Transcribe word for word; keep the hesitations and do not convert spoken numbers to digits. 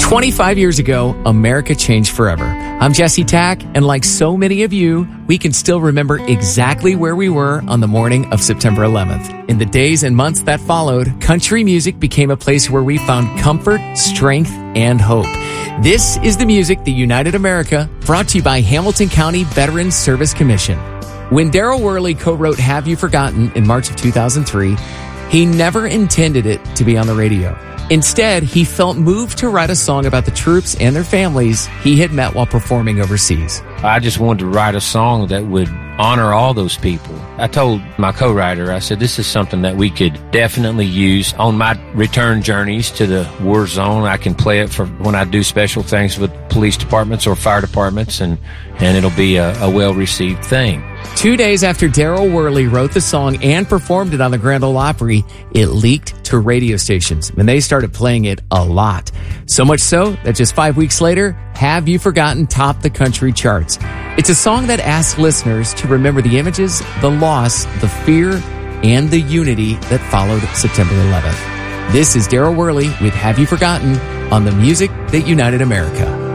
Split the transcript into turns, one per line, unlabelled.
twenty-five years ago, America changed forever. I'm Jesse Tack, and like so many of you, we can still remember exactly where we were on the morning of September eleventh. In the days and months that followed, country music became a place where we found comfort, strength, and hope. This is the music that united America, brought to you by Hamilton County Veterans Service Commission. When Darryl Worley co-wrote Have You Forgotten in March of two thousand three, he never intended it to be on the radio. Instead, he felt moved to write a song about the troops and their families he had met while performing overseas.
I just wanted to write a song that would honor all those people. I told my co-writer, I said, this is something that we could definitely use on my return journeys to the war zone. I can play it for when I do special things with police departments or fire departments, and, and it'll be a, a well-received thing.
Two days after Darryl Worley wrote the song and performed it on the Grand Ole Opry, it leaked to radio stations, and they started playing it a lot. So much so that just five weeks later, Have You Forgotten topped the country charts. It's a song that asks listeners to remember the images, the loss, the fear, and the unity that followed September eleventh. This is Darryl Worley with Have You Forgotten on the music that united America.